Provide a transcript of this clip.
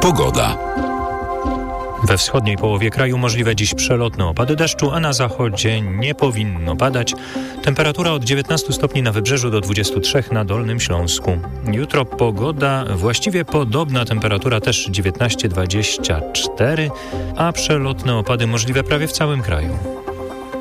Pogoda. We wschodniej połowie kraju możliwe dziś przelotne opady deszczu, a na zachodzie nie powinno padać. Temperatura od 19 stopni na wybrzeżu do 23 na Dolnym Śląsku. Jutro pogoda właściwie podobna, temperatura też 19-24, a przelotne opady możliwe prawie w całym kraju.